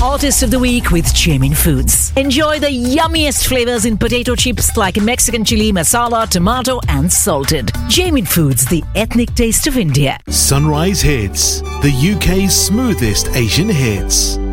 Artist of the Week with Jamin Foods. Enjoy the yummiest flavors in potato chips like Mexican chili, masala, tomato and salted. Jamin Foods, the ethnic taste of India. Sunrise Hits, the UK's smoothest Asian hits.